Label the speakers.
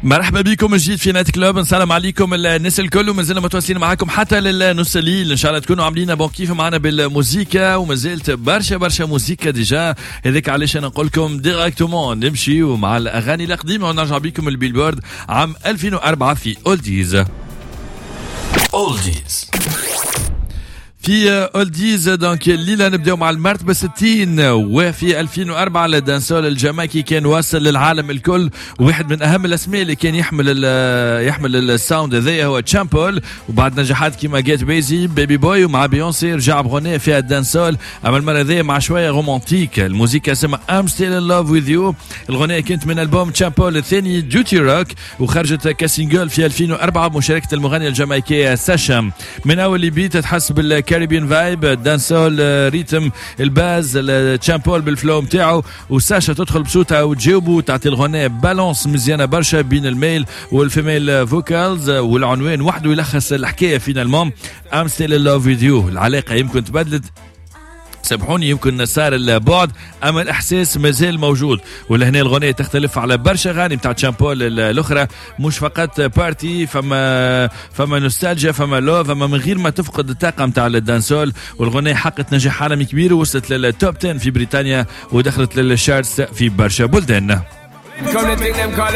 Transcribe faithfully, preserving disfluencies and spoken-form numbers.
Speaker 1: مرحبا بكم من جديد في نايت كلوب. نسلم عليكم الناس الكل ومازلنا متواصلين معاكم حتى للنص الليل ان شاء الله تكونوا عاملين بون كيف معنا بالموسيقى ومازلت برشا برشا موسيقى ديجا. هذاك علاش انا نقول لكم ديريكتومون نمشيو مع الاغاني القديمه ونرجع بكم البيلبورد عام ألفين وأربعة في اولديز. اولديز في اولديز دونك الليله نبداو مع المرتبه ستين. وفي ألفين وأربعة الدانسول الجامايكي كان واصل للعالم الكل، واحد من اهم الاسماء اللي كان يحمل يحمل الساوند هذايا هو تشامبول. وبعد نجاحات كيما جيت بيزي بيبي بوي ومع بيونسي رجع بغنيه فيها الدانسول، اما المره هذيا مع شويه رومانتيك. الموسيقى اسمها ام ستيل ان لاف وذ يو. الغنيه كانت من البوم تشامبول الثاني ديوتي روك وخرجت كاسينجل في ألفين وأربعة بمشاركه المغنيه الجامايكيه ساشا. من اول بيت تحس بال كاريبيان فايب، دانسول ريتم، الباز، التشامبول بالفلو متاعو، وساشا تدخل بصوتها وتجاوبه تعطي الغناء بالانس مزيانه برشا بين الميل والفيميل فوكالز. والعنوان وحده يلخص الحكايه فينالمون ام ستيل ان لاف وذ يو. العلاقه يمكن تبدلت، سامحوني يمكن صار البعد، اما الاحساس مازال موجود. ولهنا الغنية تختلف على برشا غاني بتاع تشامبول الاخرى، مش فقط بارتي، فما فما نوستالجيا، فما لوف، فما من غير ما تفقد الطاقه نتاع الدانسول. والغنية حققت نجاح عالمي كبير ووصلت للتوب عشرة في بريطانيا ودخلت للشارتس في برشا بلدان.